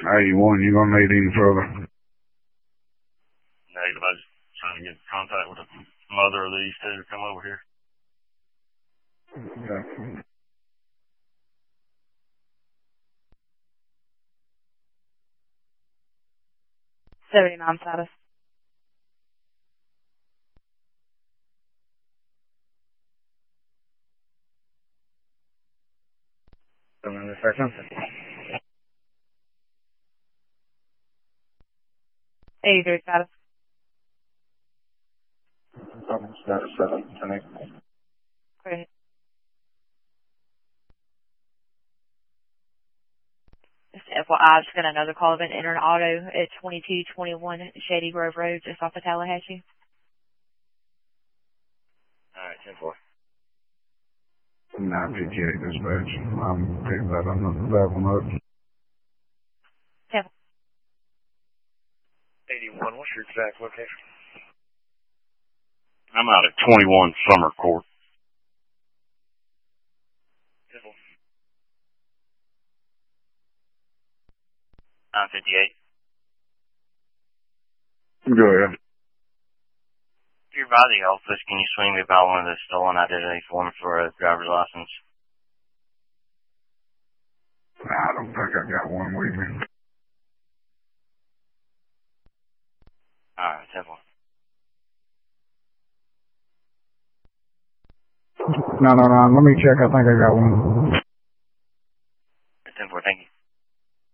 81, you gonna need any further? Negative. I was trying to get in contact with the mother of these two to come over here. Yeah. 79 status. Another second. 83 status. Status 7, Great. Just FYI, just got another call of an entered auto at 2221 Shady Grove Road, just off of Tallahatchie. Alright, 10-4. 958 dispatch. I'm picking that one up. 10. 81, what's your exact location? I'm out at 21 Summer Court. 958. Go ahead. If you're by the office, can you swing me by one of the stolen identity forms for a driver's license? I don't think I got one with me. Alright, 10-4. No. Let me check. I think I got one.